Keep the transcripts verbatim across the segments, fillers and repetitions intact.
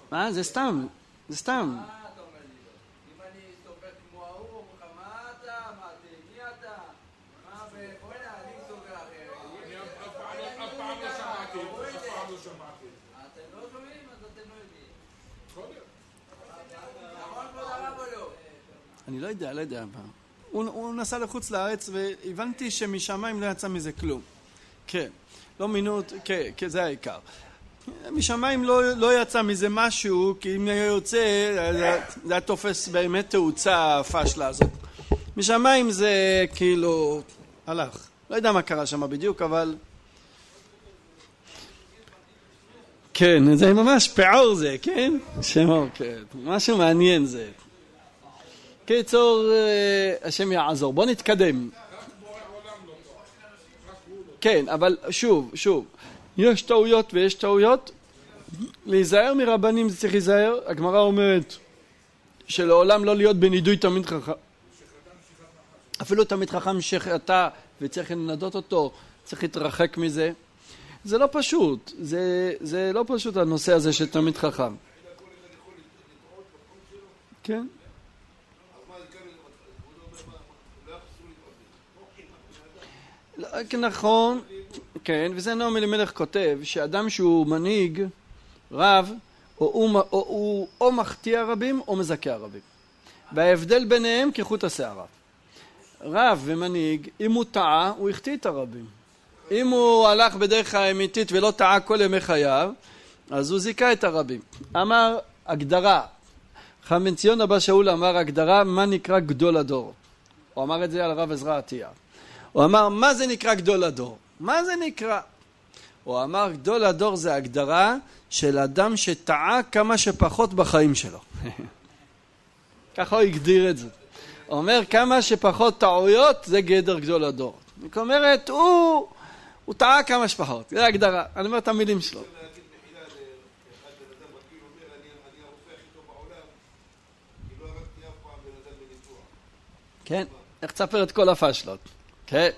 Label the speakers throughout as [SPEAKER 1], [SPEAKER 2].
[SPEAKER 1] מה? זה סתם, זה סתם.
[SPEAKER 2] מה אתה אומר לי לא? אם אני סופר כמו ההוא, אומר לך, מה אתה? מה אתה? מי אתה? מה ב... בואי נה, אני סופר אחר.
[SPEAKER 3] אני אף פעם לא שמעתי, אף פעם לא שמעתי.
[SPEAKER 2] אתם לא שומעים? אז אתם לא יודעים.
[SPEAKER 3] קודם.
[SPEAKER 2] נכון כבוד הרב או לא?
[SPEAKER 1] אני לא יודע, לא יודע. הוא, הוא נסע לחוץ לארץ והבנתי שמשמיים לא יצא מזה כלום. כן, לא מינות, כן, כן, זה העיקר. משמיים לא, לא יצא מזה משהו, כי אם היה יוצא, זה היה תופס באמת תאוצה הפשלה הזאת. משמיים זה כאילו הלך. לא יודע מה קרה שם בדיוק, אבל... כן, זה ממש פעור זה, כן? שמור, כן. משהו מעניין זה. קיצור, השם יעזור. בוא נתקדם. כן, אבל שוב, שוב. יש טעויות ויש טעויות. להיזהר מרבנים זה צריך להיזהר. הגמרא אומרת שלעולם לא להיות בנידוי תמיד חכם. אפילו תמיד חכם שחטא וצריך לנדות אותו, צריך להתרחק מזה. זה לא פשוט. זה, זה לא פשוט הנושא הזה של תמיד חכם. כן? נכון, כן, וזה נעמי אלימלך כותב שאדם שהוא מנהיג רב, או הוא או, או, או מחטיא הרבים או מזכה הרבים, וההבדל ביניהם כחוט השערה. רב ומנהיג, אם הוא טעה הוא החטיא את הרבים. אם הוא הלך בדרך האמיתית ולא טעה כל ימי חייו, אז הוא זיכה את הרבים. אמר הגדרה, חכם ציון אבא שאול אמר הגדרה מה נקרא גדול הדור. הוא אמר את זה על הרב עזרא עטיה. הוא אמר, מה זה נקרא גדול הדור? מה זה נקרא? הוא אמר, גדול הדור זה הגדרה של אדם שטעה כמה שפחות בחיים שלו. ככה הוא הגדיר את זה. הוא אומר, כמה שפחות טעויות זה גדר גדול הדור. זאת אומרת, הוא, הוא טעה כמה שפחות. זה הגדרה. אני אומר את המילים שלו. כן, איך תספר את כל הפשלות? כן.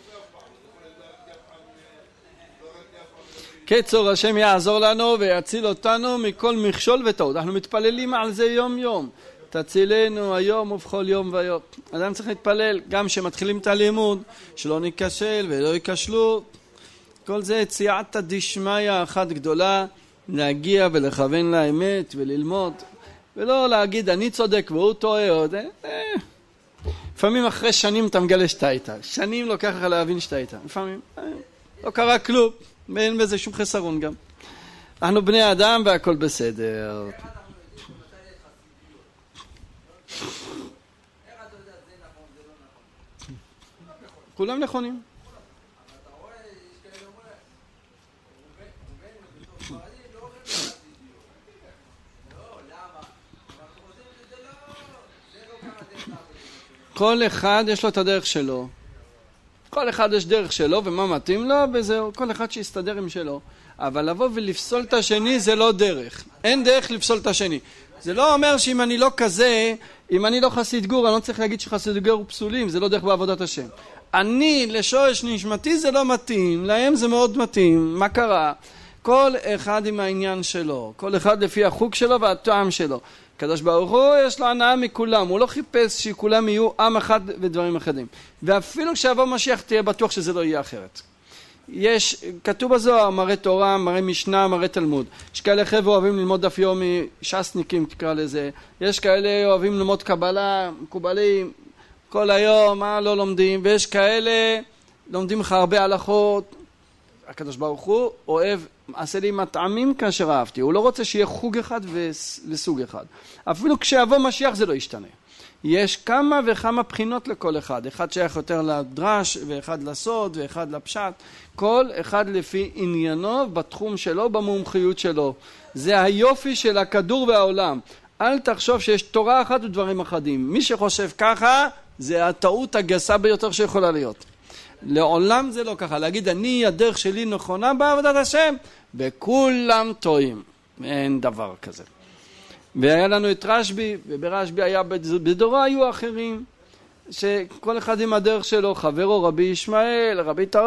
[SPEAKER 1] קיצור, השם יעזור לנו ויציל אותנו מכל מכשול וטעות. אנחנו מתפללים על זה יום יום. תצילנו היום ובכל יום ויום. אדם צריך להתפלל גם שמתחילים את הלימוד, שלא ניכשל ולא ייכשלו. כל זה צייעתא דשמיא אחת גדולה, להגיע ולכוון לאמת וללמוד, ולא להגיד אני צודק והוא טועה עוד. אה, לפעמים אחרי שנים אתה מגלה שאתה איתה. שנים לוקח לך להבין שאתה איתה. לפעמים אה, לא קרה כלום. ואין בזה שום חסרון גם. אנחנו בני אדם והכל בסדר. כולם נכונים. כל אחד יש לו את הדרך שלו. כל אחד יש דרך שלו ומה מתאים לו וזהו, כל אחד שיסתדר עם שלו. אבל לבוא ולפסול את השני זה לא דרך. אין דרך לפסול את השני. זה לא אומר שאם אני לא כזה, אם אני לא חסיד גור, אני לא צריך להגיד שחסיד גור הוא פסולים, זה לא דרך בעבודת השם. אני לשורש נשמתי זה לא מתאים, להם זה מאוד מתאים. מה קרה? כל אחד עם העניין שלו, כל אחד לפי החוק שלו והטעם שלו. קדוש ברוך הוא יש לו הנאה מכולם, הוא לא חיפש שכולם יהיו עם אחד ודברים אחדים. ואפילו כשיבוא משיח תהיה בטוח שזה לא יהיה אחרת. יש, כתוב בזוהר, מראה תורה, מראה משנה, מראה תלמוד. יש כאלה חבר'ה אוהבים ללמוד דף יומי, ש"סניקים תקרא לזה. יש כאלה אוהבים ללמוד קבלה, מקובלים, כל היום, מה לא לומדים. ויש כאלה, לומדים לך הרבה הלכות. הקדוש ברוך הוא אוהב, עשה לי מטעמים כאשר אהבתי. הוא לא רוצה שיהיה חוג אחד וסוג אחד. אפילו כשיבוא משיח זה לא ישתנה. יש כמה וכמה בחינות לכל אחד. אחד שייך יותר לדרש, ואחד לסוד, ואחד לפשט. כל אחד לפי עניינו, בתחום שלו, במומחיות שלו. זה היופי של הכדור והעולם. אל תחשוב שיש תורה אחת ודברים אחדים. מי שחושב ככה, זה הטעות הגסה ביותר שיכולה להיות. לעולם זה לא ככה. להגיד, אני, הדרך שלי נכונה בעבודת השם, וכולם טועים. אין דבר כזה. והיה לנו את רשבי, וברשבי היה בדורו היו אחרים, שכל אחד עם הדרך שלו, חברו רבי ישמעאל, רבי טרפ,